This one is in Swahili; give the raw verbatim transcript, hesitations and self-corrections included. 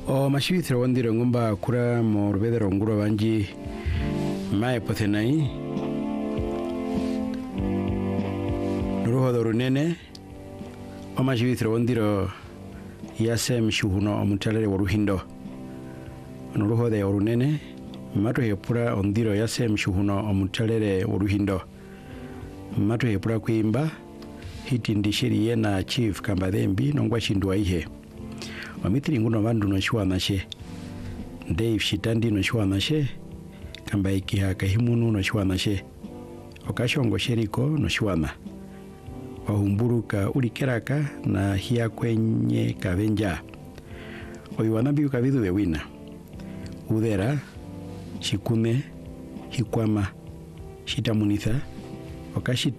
o mashibithiro wandiro ngumba kura mo rubedero nguro banji mae pothenai nuruho runene o mashibithiro wandiro yase mshuhuno omutalere waruhindo nuruho de runene mato hepura ondiro yase mshuhuno omutalere waruhindo mato hepura kuimba hiti ndishiri yena chief kambadembi nongwa shindwa ihe wamitiri nguno bandu no shwa nashe Dave shitandi no shwa nashe kamba ikiha kahimunu no shwa nashe okashongo sheriko no shwana wahumburuka ulikeraka na hiya kwenye kavenja oiwanabi ukavidu de wina udera shikune hikwama shitamunitha okashita